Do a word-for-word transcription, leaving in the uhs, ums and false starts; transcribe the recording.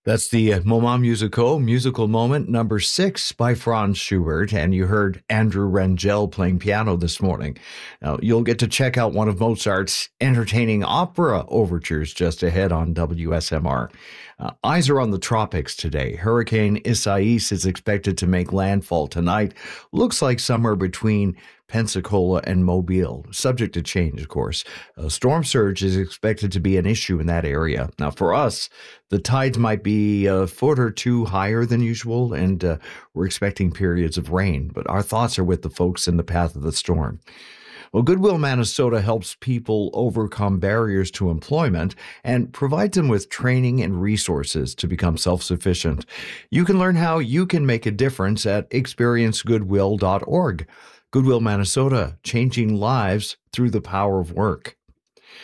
That's the uh, Moment Musical, musical moment number six by Franz Schubert, and you heard Andrew Rangel playing piano this morning. Now, you'll get to check out one of Mozart's entertaining opera overtures just ahead on W S M R. Uh, eyes are on the tropics today. Hurricane Isaias is expected to make landfall tonight. Looks like somewhere between Pensacola and Mobile, subject to change, of course. A storm surge is expected to be an issue in that area. Now, for us, the tides might be a foot or two higher than usual, and uh, we're expecting periods of rain, but our thoughts are with the folks in the path of the storm. Well, Goodwill Manitoba helps people overcome barriers to employment and provides them with training and resources to become self-sufficient. You can learn how you can make a difference at experience goodwill dot org. Goodwill Manitoba, changing lives through the power of work.